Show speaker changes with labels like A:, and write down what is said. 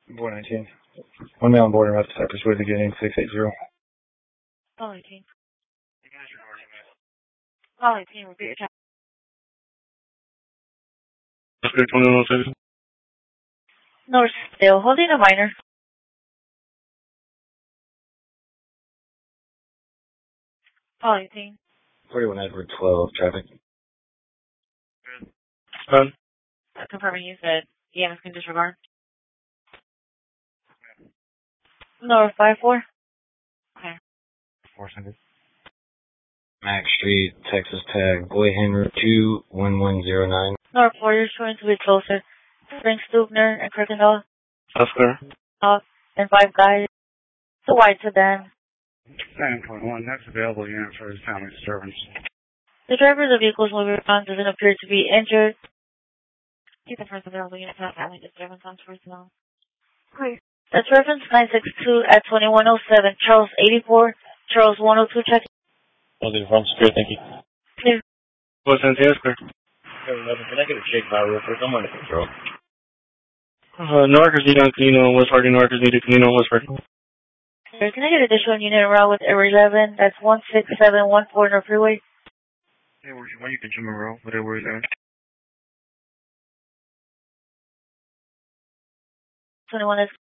A: Boy 19. One man on board and rest Cypress with beginning 680.
B: Call 18. Call 18, repeat your time.
A: Oscar 2107.
B: North still holding a minor. Call 18.
A: 41 Edward 12, traffic.
B: Confirming you said EMS can disregard. North 54. Okay.
A: 400. Max Street, Texas tag, Boy Henry 21109.
B: North 4, you're trying to be closer. Spring Stubner and Kirkendall.
A: Oscar.
B: And 5 guys. The white sedan.
A: 9.1, that's available unit for his family disturbance.
B: The driver of the vehicle's moving around doesn't appear to be injured. Keep the first available unit for family disturbance on personnel.
C: Hi.
B: That's reference 962 at 2107, Charles 84, Charles 102, check.
A: I'll do from Spirit, thank you.
B: Clear.
A: What's in Oscar? 11, can I get a shake by real quick? I'm under control. Norcas need on Canino, West Parking, Norcas need a Canino, West Parking.
B: Can I get additional unit around with Air 11? That's 16714 North Freeway.
A: Hey, why you can jump around? Whatever is that?
B: 21 is